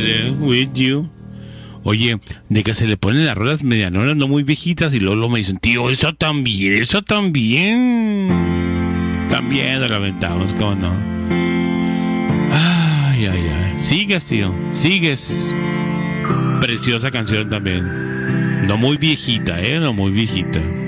there with you. Oye, de que se le ponen las rolas medianonas, no muy viejitas, y luego me dicen, tío, eso también. También nos lamentamos, ¿cómo no? Ay. Sigues, tío, sigues. Preciosa canción también. No muy viejita, no muy viejita.